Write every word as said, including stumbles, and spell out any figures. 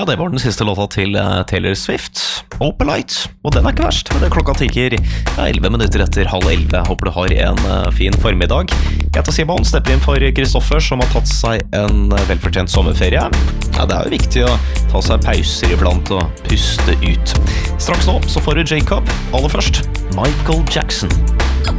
Ja, det var den siste låta til uh, Taylor Swift, Opalite, og den er ikke verst, men det klokka tikker ja, elleve minutter etter halv elleve. Håper du har en uh, fin formiddag. Jeg heter Simon, stepper inn for Kristoffer, som har tatt seg en uh, velfortjent sommerferie. Ja, det er jo viktig å ta seg pauser iblant og puste ut. Straks nå så får du Jacob, aller først Michael Jackson.